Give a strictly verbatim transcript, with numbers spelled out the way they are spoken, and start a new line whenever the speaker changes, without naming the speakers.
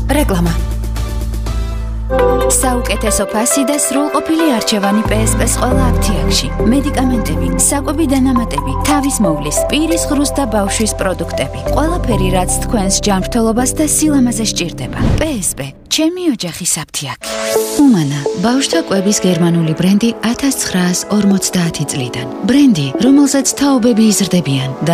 რეკლამა. საუკეთესო ფასი და სრულყოფილი არჩევანი პე ეს პე-ს ყველა აფთიაქში. მედიკამენტები, საკვები დანამატები, თავის მოვლის, პირის ღრუს და ბავშვის პროდუქტები. ყველაფერი, რაც თქვენს ჯანმრთელობას და სილამაზე სჭირდება. პე ეს პე, ჩემი ოჯახის აფთიაქი. უმანა, ბავშვთა კვების გერმანული ბრენდი ათას ცხრაას ორმოცდაათი წლიდან. ბრენდი, რომელზეც თაობები იზრდებიან.